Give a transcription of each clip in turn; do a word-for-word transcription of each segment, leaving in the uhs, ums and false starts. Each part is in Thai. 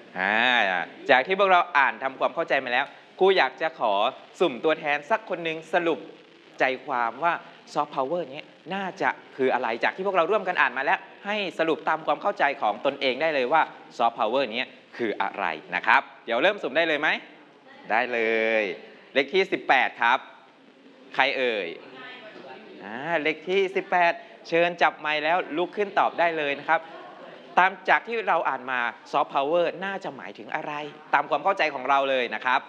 อ่าจากที่พวกเราอ่านทำความเข้าใจมาแล้วครูอยากจะขอสุ่มตัวแทนสักคนหนึ่งสรุปใจความว่าซอฟต์พาวเวอร์นี้น่าจะคืออะไรจากที่พวกเราร่วมกันอ่านมาแล้วให้สรุปตามความเข้าใจของตนเองได้เลยว่าซอฟต์พาวเวอร์นี้คืออะไรนะครับเดี๋ยวเริ่มสุ่มได้เลยไหมได้เลยเลขที่สิบแปดครับใครเอ่ยอ่าเลขที่สิบแปดเชิญจับไมค์แล้วลุกขึ้นตอบได้เลยนะครับตามจากที่เราอ่านมาซอฟต์พาวเวอร์น่าจะหมายถึงอะไรตามความเข้าใจของเราเลยนะครับ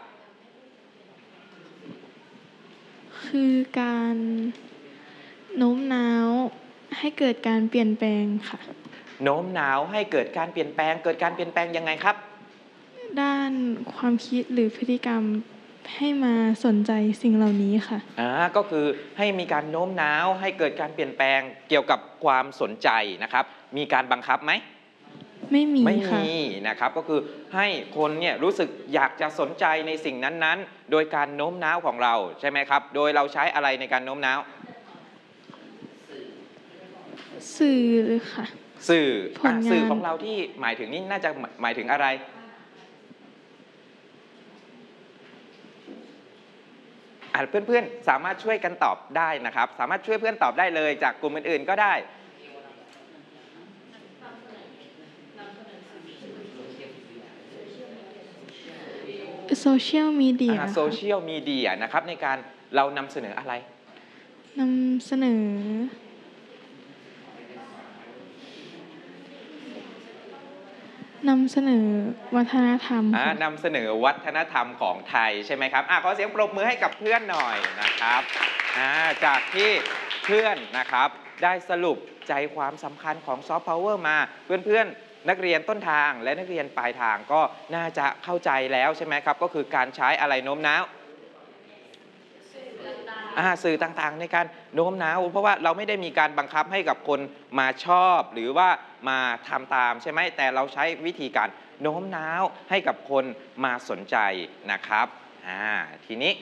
คือการโน้มน้าวให้เกิดการเปลี่ยนแปลงค่ะโน้มน้าวให้เกิดการเปลี่ยนแปลงเกิดการเปลี่ยนแปลงยังไงครับด้านความคิดหรือพฤติกรรมให้มาสนใจสิ่งเหล่านี้ค่ะอ่าก็คือให้มีการโน้มน้าวให้เกิดการเปลี่ยนแปลงเกี่ยวกับความสนใจนะครับมีการบังคับไหมไม่มีไม่ค่ะมีนะครับก็คือให้คนเนี่ยรู้สึกอยากจะสนใจในสิ่งนั้นๆโดยการโน้มน้าวของเราใช่ไหมครับโดยเราใช้อะไรในการโน้มน้าวสื่อค่ะสื่อผลงานสื่อของเราที่หมายถึงนี่น่าจะหมายถึงอะไรเพื่อนๆสามารถช่วยกันตอบได้นะครับสามารถช่วยเพื่อนตอบได้เลยจากกลุ่มอื่นๆก็ได้โซเชียลมีเดียโซเชียลมีเดียนะครับในการเรานำเสนออะไรนำเสนอนำเสนอวัฒนธรรมนำเสนอวัฒนธรรมของไทยใช่ไหมครับขอเสียงปรบมือให้กับเพื่อนหน่อยนะครับจากที่เพื่อนนะครับได้สรุปใจความสำคัญของซอฟต์พาวเวอร์มาเพื่อนๆนักเรียนต้นทางและนักเรียนปลายทางก็น่าจะเข้าใจแล้วใช่ไหมครับก็คือการใช้อะไรโน้มน้าวสื่อต่างๆในการโน้มน้าวเพราะว่าเราไม่ได้มีการบังคับให้กับคนมาชอบหรือว่ามาทำตามใช่ไหมแต่เราใช้วิธีการโน้มน้าวให้กับคนมาสนใจนะครับทีนี้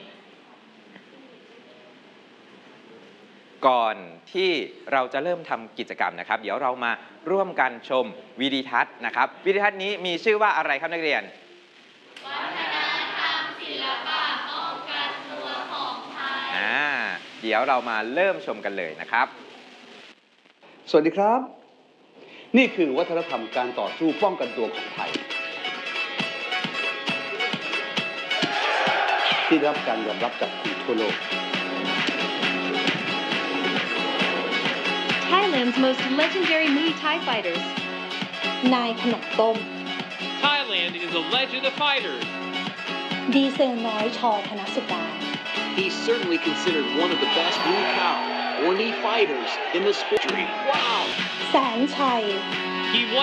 ก่อนที่เราจะเริ่มทำกิจกรรมนะครับเดี๋ยวเรามาร่วมกันชมวิดีทัศน์นะครับวิดีทัศน์นี้มีชื่อว่าอะไรครับนักเรียนวัฒนธรรมศิลปะป้องกันตัวของไทยเดี๋ยวเรามาเริ่มชมกันเลยนะครับสวัสดีครับนี่คือวัฒนธรรมการต่อสู้ป้องกันตัวของไทยที่ได้รับการยอมรับจากคนทั่วโลก Thailand's most legendary Muay Thai fighters นายขนมต้ม Thailand is a legend of fighters ดีเซลน้อยชอธนสุดา He's certainly considered one of the best Muay Thai or knee fighters in the sport. Wow! แสนชัย